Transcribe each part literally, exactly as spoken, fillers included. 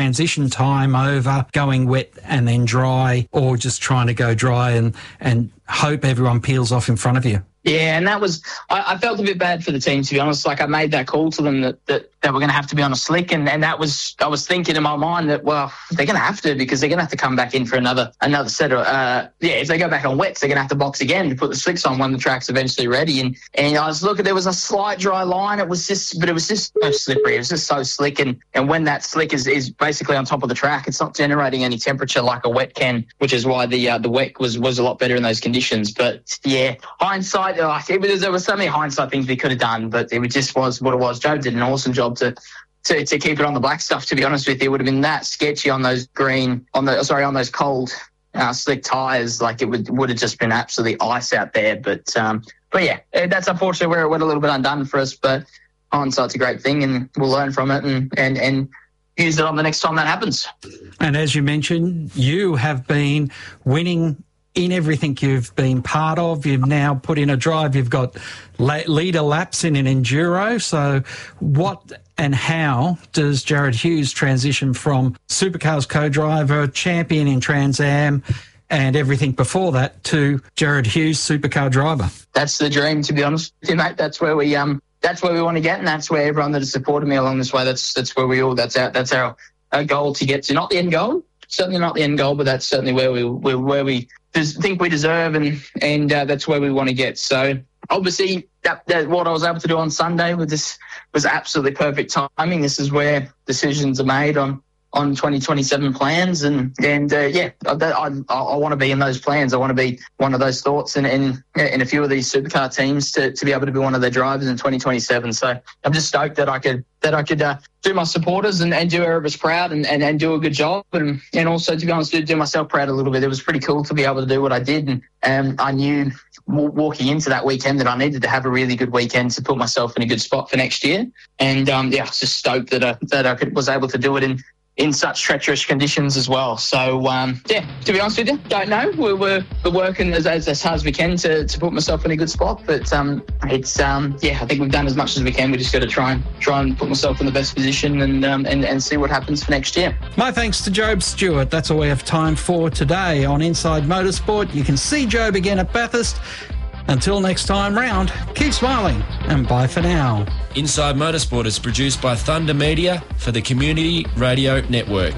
transition time over going wet and then dry, or just trying to go dry and, and hope everyone peels off in front of you? Yeah, and that was, I, I felt a bit bad for the team, to be honest. Like, I made that call to them that, that, that we're going to have to be on a slick, and, and that was, I was thinking in my mind that, well, they're going to have to, because they're going to have to come back in for another another set of, uh, yeah, if they go back on wets, they're going to have to box again to put the slicks on when the track's eventually ready. And, and I was looking, there was a slight dry line. It was just, but it was just so slippery. It was just so slick. And, and when that slick is, is basically on top of the track, it's not generating any temperature like a wet can, which is why the uh, the wet was, was a lot better in those conditions. But yeah, hindsight, oh, it was, there were so many hindsight things we could have done, but it just was what it was. Joe did an awesome job to, to, to keep it on the black stuff, to be honest with you. It would have been that sketchy on those green, on the, sorry, on those cold uh, slick tyres. Like, it would, would have just been absolutely ice out there. But, um, but yeah, that's unfortunately where it went a little bit undone for us, but hindsight's a great thing, and we'll learn from it and, and, and use it on the next time that happens. And as you mentioned, you have been winning in everything you've been part of. You've now put in a drive. You've got leader laps in an enduro. So what and how does Jared Hughes transition from Supercars co-driver, champion in Trans Am, and everything before that, to Jared Hughes, supercar driver? That's the dream, to be honest with you, mate. That's where we um that's where we want to get, and that's where everyone that has supported me along this way, that's that's where we all that's our that's our, our goal to get to. Not the end goal, certainly not the end goal, but that's certainly where we, we where we think we deserve, and and uh, that's where we want to get. So obviously that, that what I was able to do on Sunday with this was absolutely perfect timing. This is where decisions are made on on twenty twenty-seven plans, and and uh, yeah, I, I, I want to be in those plans. I want to be one of those thoughts in in, in a few of these supercar teams to, to be able to be one of their drivers in twenty twenty-seven. So I'm just stoked that I could that I could uh, do my supporters and, and do Erebus proud, and, and, and do a good job, and and also, to be honest, do, do myself proud a little bit. It was pretty cool to be able to do what I did, and um, I knew w- walking into that weekend that I needed to have a really good weekend to put myself in a good spot for next year. And um, yeah, I was just stoked that I, that I could, was able to do it in. in such treacherous conditions as well. So, um, yeah, to be honest with you, don't know. We're, we're, we're working as, as, as hard as we can to, to put myself in a good spot. But um, it's, um, yeah, I think we've done as much as we can. We just got to try and try and put myself in the best position, and, um, and, and see what happens for next year. My thanks to Job Stewart. That's all we have time for today on Inside Motorsport. You can see Job again at Bathurst. Until next time round, keep smiling, and bye for now. Inside Motorsport is produced by Thunder Media for the Community Radio Network.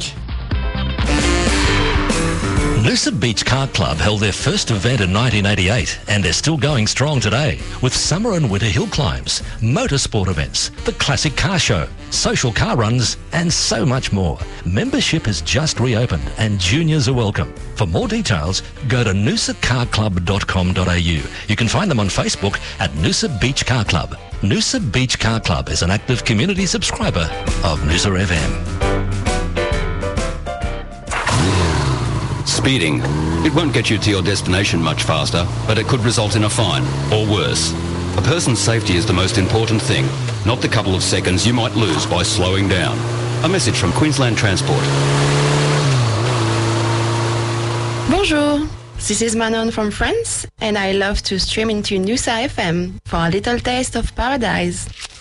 Noosa Beach Car Club held their first event in nineteen eighty-eight, and they're still going strong today with summer and winter hill climbs, motorsport events, the classic car show, social car runs, and so much more. Membership has just reopened and juniors are welcome. For more details, go to noosa car club dot com dot a u. You can find them on Facebook at Noosa Beach Car Club. Noosa Beach Car Club is an active community subscriber of Noosa F M. Speeding. It won't get you to your destination much faster, but it could result in a fine, or worse. A person's safety is the most important thing, not the couple of seconds you might lose by slowing down. A message from Queensland Transport. Bonjour, this is Manon from France, and I love to stream into Noosa F M for a little taste of paradise.